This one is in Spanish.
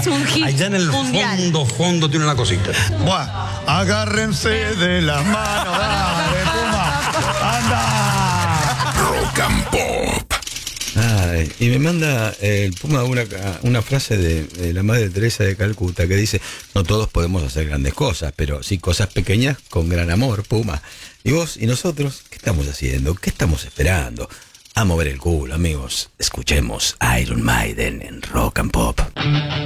Es un hit allá en el mundial. fondo tiene una cosita. Bueno, agárrense de las manos, dale, Puma. ¡Anda! Rock and Pop. Ay, y me manda el Puma una frase de la Madre Teresa de Calcuta que dice: no todos podemos hacer grandes cosas, pero sí cosas pequeñas con gran amor, Puma. Y vos y nosotros, ¿qué estamos haciendo? ¿Qué estamos esperando? A mover el culo, amigos. Escuchemos Iron Maiden en Rock and Pop.